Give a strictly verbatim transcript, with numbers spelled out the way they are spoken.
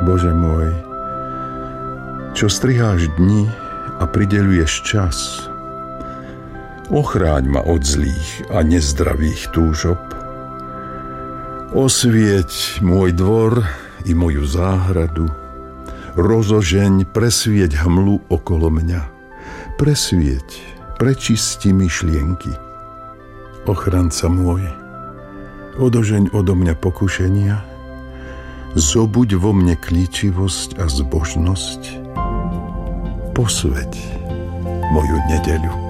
Bože môj, čo striháš dni a prideľuješ čas, ochráň ma od zlých a nezdravých túžob. Osvieť môj dvor i moju záhradu, rozožeň, presvieť hmlu okolo mňa, presvieť, prečisti myšlienky. Ochranca môj, odožeň odo mňa pokušenia, zobuď vo mne klíčivosť a zbožnosť, posväť moju nedeľu.